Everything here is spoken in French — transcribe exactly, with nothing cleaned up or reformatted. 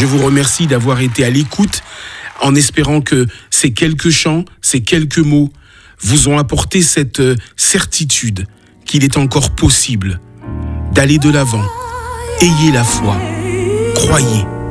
Je vous remercie d'avoir été à l'écoute, en espérant que ces quelques chants, ces quelques mots vous ont apporté cette certitude qu'il est encore possible d'aller de l'avant. Ayez la foi, croyez.